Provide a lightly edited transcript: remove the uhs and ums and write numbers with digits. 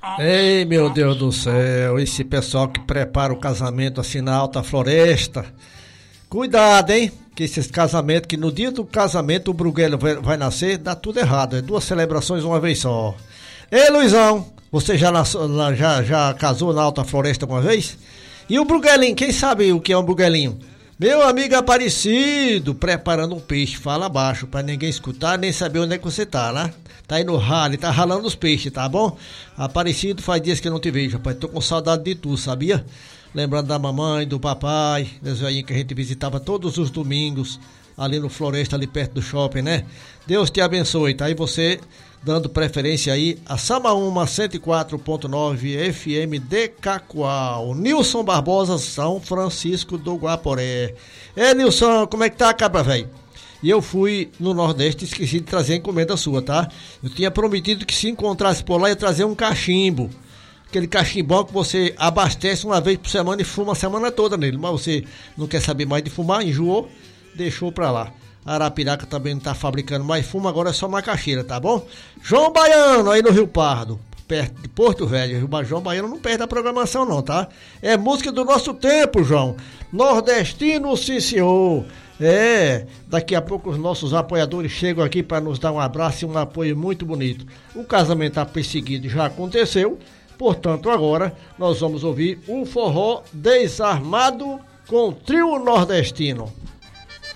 Ei, meu Deus do céu, esse pessoal que prepara o casamento assim na Alta Floresta, cuidado, hein? Que esses casamentos, que no dia do casamento o Bruguelo vai nascer, dá tudo errado, é duas celebrações uma vez só. Ei, Luizão, você já casou na Alta Floresta uma vez? E o Bruguelinho, quem sabe o que é um Bruguelinho? Meu amigo Aparecido, preparando um peixe, fala baixo, pra ninguém escutar, nem saber onde é que você tá, né? Tá aí no ralo, tá ralando os peixes, tá bom? Aparecido, faz dias que eu não te vejo, rapaz, tô com saudade de tu, sabia? Lembrando da mamãe, do papai, das velhinhas que a gente visitava todos os domingos, ali no Floresta, ali perto do shopping, né? Deus te abençoe, tá? E você dando preferência aí a Samaúma 104.9 FM de Cacoal. Nilson Barbosa, São Francisco do Guaporé. Nilson, como é que tá, cabra velho? E eu fui no Nordeste, esqueci de trazer a encomenda sua, tá? Eu tinha prometido que se encontrasse por lá ia trazer um cachimbo. Aquele cachimbão que você abastece uma vez por semana e fuma a semana toda nele. Mas você não quer saber mais de fumar, enjoou, deixou pra lá. Arapiraca também não tá fabricando mais fumo, agora é só macaxeira, tá bom? João Baiano, aí no Rio Pardo, perto de Porto Velho. João Baiano não perde a programação não, tá? É música do nosso tempo, João. Nordestino, sim senhor. Daqui a pouco os nossos apoiadores chegam aqui para nos dar um abraço e um apoio muito bonito. O casamento a perseguido já aconteceu, portanto agora nós vamos ouvir um forró desarmado com o trio nordestino.